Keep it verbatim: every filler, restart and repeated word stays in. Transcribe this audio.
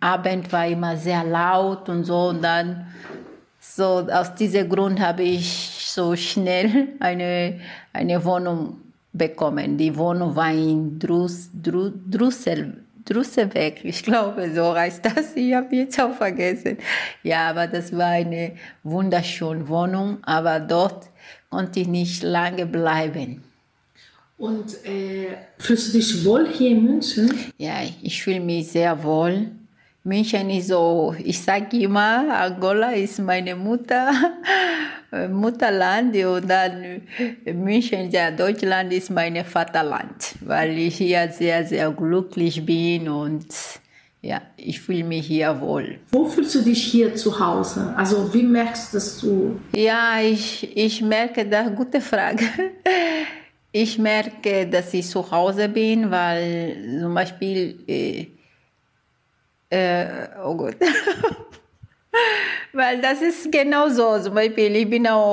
Abend war immer sehr laut und so. Und dann, so aus diesem Grund habe ich so schnell eine, eine Wohnung bekommen. Die Wohnung war in Drus, Dru, Drüssel, Drüsselweg, ich glaube, so heißt das. Ich habe jetzt auch vergessen. Ja, aber das war eine wunderschöne Wohnung, aber dort konnte ich nicht lange bleiben. Und äh, fühlst du dich wohl hier in München? Ja, ich fühle mich sehr wohl. München ist so, ich sage immer, Angola ist meine Mutter, Mutterland und dann München, ja, Deutschland ist mein Vaterland, weil ich hier sehr, sehr glücklich bin und ja, ich fühle mich hier wohl. Wo fühlst du dich hier zu Hause? Also wie merkst du, dass du... Ja, ich, ich merke, das gute Frage. Ich merke, dass ich zu Hause bin, weil zum Beispiel... Äh, Äh, oh Gott. Weil das ist genau so. Zum Beispiel, ich bin auch